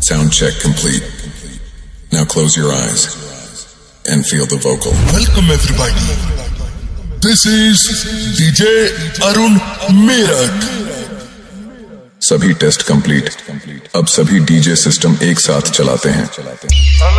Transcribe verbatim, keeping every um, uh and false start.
Sound check complete. Now close your eyes and feel the vocal. Welcome everybody. This is D J Arun Meerut. सभी test complete. अब सभी DJ system एक साथ चलाते हैं।